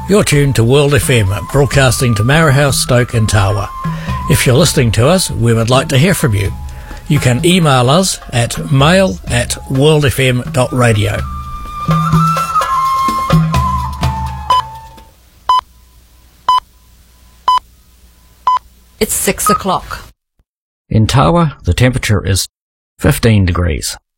You're tuned to World FM, broadcasting to Marahau, Stoke and Tawa. If you're listening to us, we would like to hear from you. You can email us at mail@worldfm.radio. It's 6 o'clock. In Tawa, the temperature is 15 degrees.